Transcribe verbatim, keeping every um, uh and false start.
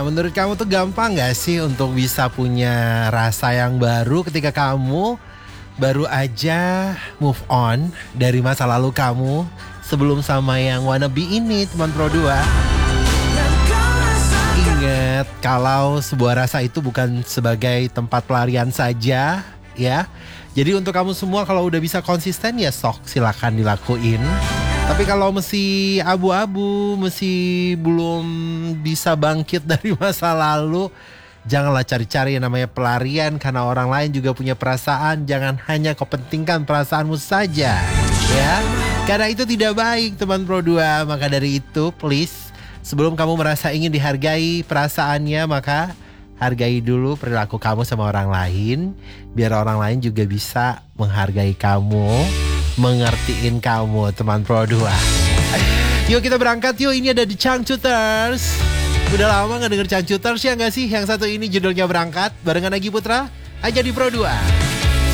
menurut kamu tuh gampang gak sih untuk bisa punya rasa yang baru ketika kamu baru aja move on dari masa lalu kamu sebelum sama yang wannabe ini, teman Pro dua? Ingat, kalau sebuah rasa itu bukan sebagai tempat pelarian saja, ya. Jadi untuk kamu semua kalau udah bisa konsisten ya sok silakan dilakuin. Tapi kalau masih abu-abu, masih belum bisa bangkit dari masa lalu, janganlah cari-cari yang namanya pelarian karena orang lain juga punya perasaan. Jangan hanya kepentingkan perasaanmu saja, ya. Karena itu tidak baik, teman Pro dua. Maka dari itu, please, sebelum kamu merasa ingin dihargai perasaannya, maka hargai dulu perilaku kamu sama orang lain, biar orang lain juga bisa menghargai kamu, mengertiin kamu, teman Pro dua. Yuk kita berangkat yuk, ini ada The Changcuters. Udah lama gak denger Changcuters ya gak sih? Yang satu ini judulnya Berangkat, barengan Agi Putra, aja di Pro dua.